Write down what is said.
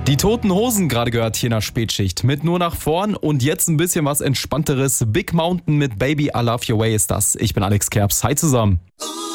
Die Toten Hosen gerade gehört hier in der Spätschicht. Mit Nur nach vorn und jetzt ein bisschen was Entspannteres. Big Mountain mit Baby I Love Your Way ist das. Ich bin Alex Kerbs. Hi zusammen.